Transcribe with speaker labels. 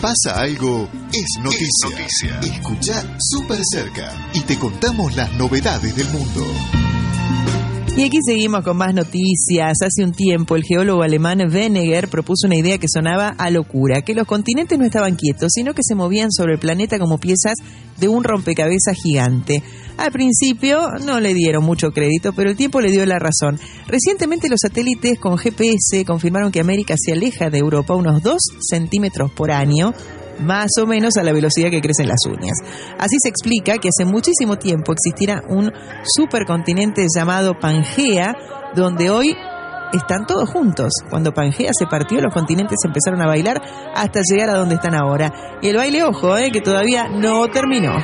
Speaker 1: pasa algo, es noticia. Escuchá Súper Cerca y te contamos las novedades del mundo.
Speaker 2: Y aquí seguimos con más noticias. Hace un tiempo el geólogo alemán Wenegger propuso una idea que sonaba a locura, que los continentes no estaban quietos, sino que se movían sobre el planeta como piezas de un rompecabezas gigante. Al principio no le dieron mucho crédito, pero el tiempo le dio la razón. Recientemente los satélites con GPS confirmaron que América se aleja de Europa unos 2 centímetros por año, más o menos a la velocidad que crecen las uñas. Así se explica que hace muchísimo tiempo existirá un supercontinente llamado Pangea, donde hoy están todos juntos. Cuando Pangea se partió, los continentes empezaron a bailar hasta llegar a donde están ahora. Y el baile, ojo, que todavía no terminó.